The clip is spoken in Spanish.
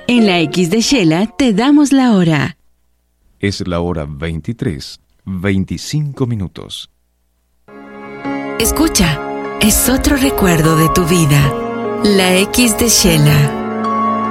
En la X de Shela te damos la hora. Es la hora 23:25. Escucha, es otro recuerdo de tu vida. La X de Shela.